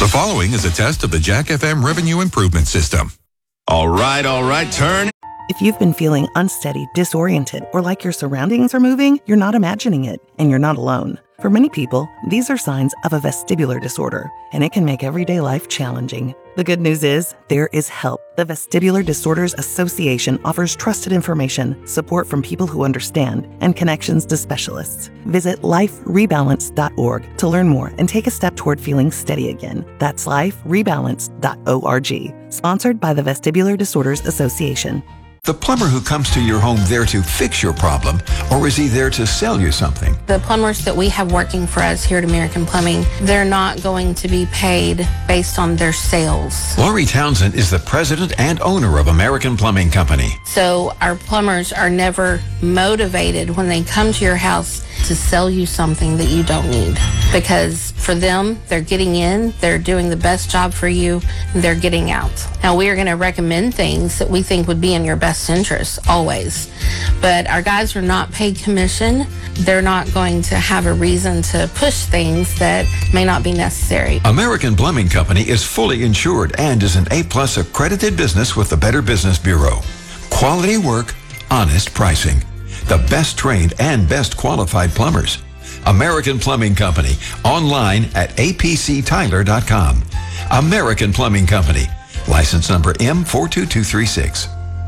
The following is a test of the Jack FM Revenue Improvement System. All right, turn. If you've been feeling unsteady, disoriented, or like your surroundings are moving, you're not imagining it, and you're not alone. For many people, these are signs of a vestibular disorder, and it can make everyday life challenging. The good news is, there is help. The Vestibular Disorders Association offers trusted information, support from people who understand, and connections to specialists. Visit liferebalance.org to learn more and take a step toward feeling steady again. That's liferebalance.org. Sponsored by the Vestibular Disorders Association. The plumber who comes to your home there to fix your problem, or is he there to sell you something? The plumbers that we have working for us here at American Plumbing, they're not going to be paid based on their sales. Lori Townsend is the president and owner of American Plumbing Company. So our plumbers are never motivated when they come to your house to sell you something that you don't need. Because for them, they're getting in, they're doing the best job for you, and they're getting out. Now, we are going to recommend things that we think would be in your best interest, always. But our guys are not paid commission. They're not going to have a reason to push things that may not be necessary. American Plumbing Company is fully insured and is an A-plus accredited business with the Better Business Bureau. Quality work, honest pricing. The best trained and best qualified plumbers. American Plumbing Company. Online at apctyler.com. American Plumbing Company. License number M42236.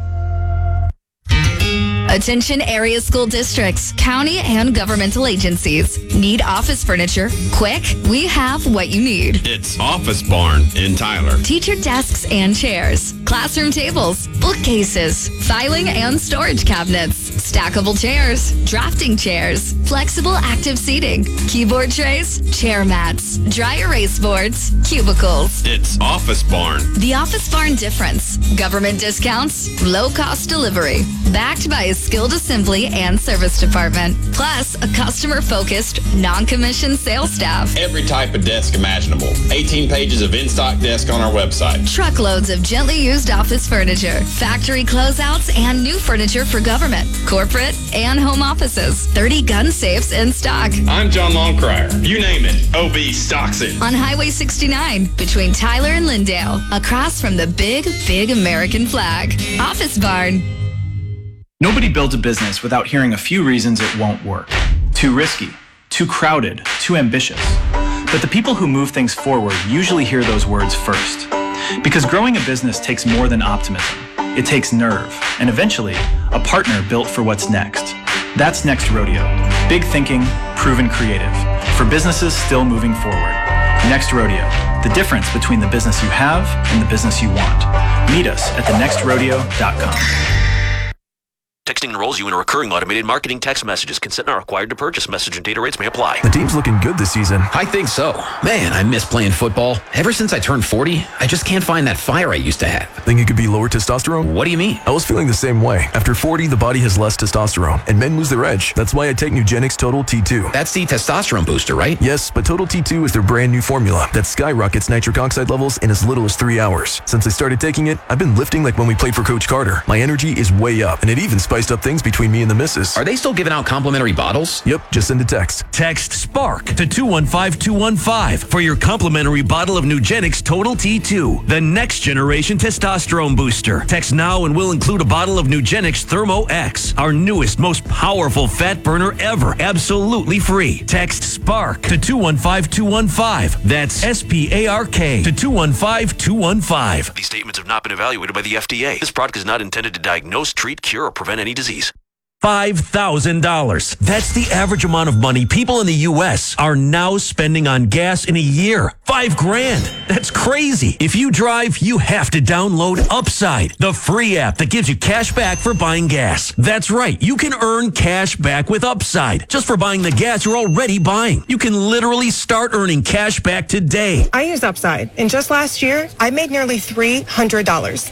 Attention area school districts, county and governmental agencies. Need office furniture? Quick, we have what you need. It's Office Barn in Tyler. Teacher desks and chairs, classroom tables, bookcases, filing and storage cabinets, stackable chairs, drafting chairs, flexible active seating, keyboard trays, chair mats, dry erase boards, cubicles. It's Office Barn. The Office Barn difference. Government discounts, low-cost delivery, backed by a skilled assembly and service department, plus a customer-focused, non-commissioned sales staff. Every type of desk imaginable. 18 pages of in-stock desk on our website. Truckloads of gently used office furniture, factory closeouts, and new furniture for government, corporate, and home offices. 30 gun safes in stock. I'm John Longcrier. You name it, OB stocks it. On Highway 69, between Tyler and Lindale, across from the big American flag. Office Barn. Nobody builds a business without hearing a few reasons it won't work. Too risky, too crowded, too ambitious. But the people who move things forward usually hear those words first. Because growing a business takes more than optimism. It takes nerve, and eventually, a partner built for what's next. That's Next Rodeo. Big thinking, proven creative. For businesses still moving forward. Next Rodeo. The difference between the business you have and the business you want. Meet us at thenextrodeo.com. Texting enrolls you in a recurring automated marketing text messages. Consent not required to purchase. Message and data rates may apply. The team's looking good this season. I think so. Man, I miss playing football. Ever since I turned 40, I just can't find that fire I used to have. Think it could be lower testosterone? What do you mean? I was feeling the same way. After 40, the body has less testosterone, and men lose their edge. That's why I take Nugenix Total T2. That's the testosterone booster, right? Yes, but Total T2 is their brand new formula that skyrockets nitric oxide levels in as little as 3 hours. Since I started taking it, I've been lifting like when we played for Coach Carter. My energy is way up, and it even spiced up things between me and the missus. Are they still giving out complimentary bottles? Yep, just send a text. Text SPARK to 215-215 for your complimentary bottle of Nugenix Total T2, the next generation testosterone booster. Text now and we'll include a bottle of Nugenix Thermo X, our newest, most powerful fat burner ever, absolutely free. Text SPARK to 215-215. That's SPARK to 215-215. These statements have not been evaluated by the FDA. This product is not intended to diagnose, treat, cure, or prevent any disease. $5,000. That's the average amount of money people in the U.S. are now spending on gas in a year. $5,000. That's crazy. If you drive, you have to download Upside, the free app that gives you cash back for buying gas. That's right. You can earn cash back with Upside just for buying the gas you're already buying. You can literally start earning cash back today. I use Upside, and just last year, I made nearly $300.